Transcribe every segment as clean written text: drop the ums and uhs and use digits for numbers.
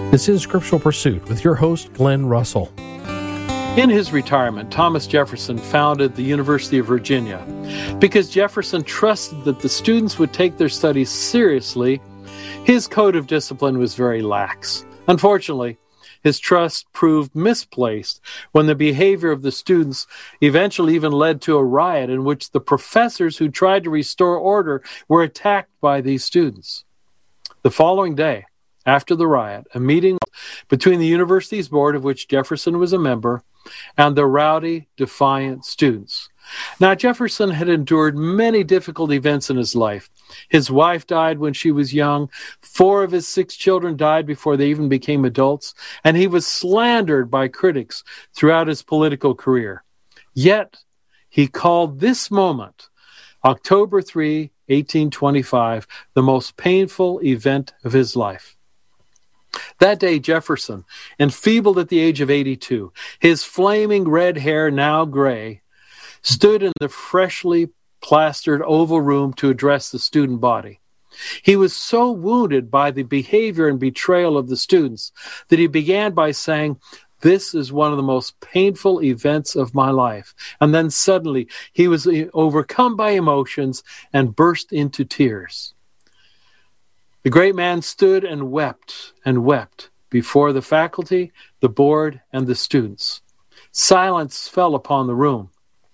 This is Scriptural Pursuit with your host, Glenn Russell. In his retirement, Thomas Jefferson founded the University of Virginia. Because Jefferson trusted that the students would take their studies seriously, his code of discipline was very lax. Unfortunately, his trust proved misplaced when the behavior of the students eventually even led to a riot in which the professors who tried to restore order were attacked by these students. The following day, after the riot, a meeting between the university's board, of which Jefferson was a member, and the rowdy, defiant students. Now, Jefferson had endured many difficult events in his life. His wife died when she was young. 4 of his 6 children died before they even became adults, and he was slandered by critics throughout his political career. Yet, he called this moment, October 3, 1825, the most painful event of his life. That day, Jefferson, enfeebled at the age of 82, his flaming red hair now gray, stood in the freshly plastered oval room to address the student body. He was so wounded by the behavior and betrayal of the students that he began by saying, "This is one of the most painful events of my life." And then suddenly he was overcome by emotions and burst into tears. The great man stood and wept before the faculty, the board, and the students. Silence fell upon the room.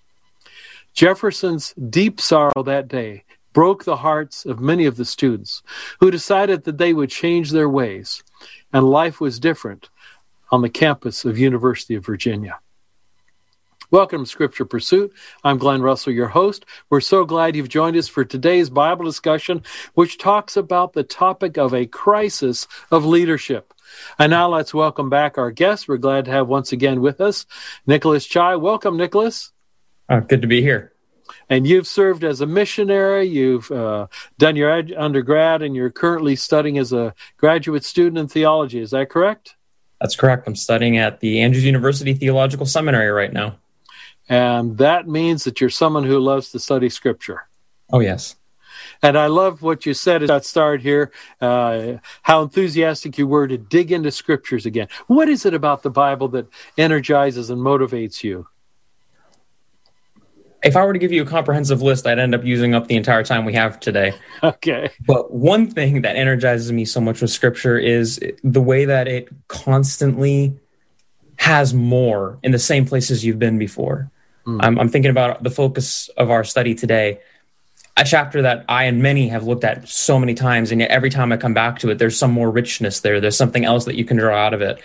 Jefferson's deep sorrow that day broke the hearts of many of the students who decided that they would change their ways, and life was different on the campus of University of Virginia. Welcome to Scripture Pursuit. I'm Glenn Russell, your host. We're so glad you've joined us for today's Bible discussion, which talks about the topic of a crisis of leadership. And now let's welcome back our guest. We're glad to have once again with us, Nicholas Chai. Welcome, Nicholas. Good to be here. And you've served as a missionary, you've done your undergrad, and you're currently studying as a graduate student in theology. Is that correct? That's correct. I'm studying at the Andrews University Theological Seminary right now. And that means that you're someone who loves to study Scripture. Oh, yes. And I love what you said at that start here, how enthusiastic you were to dig into Scriptures again. What is it about the Bible that energizes and motivates you? If I were to give you a comprehensive list, I'd end up using up the entire time we have today. Okay. But one thing that energizes me so much with Scripture is the way that it constantly has more in the same places you've been before. I'm thinking about the focus of our study today, a chapter that I and many have looked at so many times, and yet every time I come back to it, there's some more richness there. There's something else that you can draw out of it.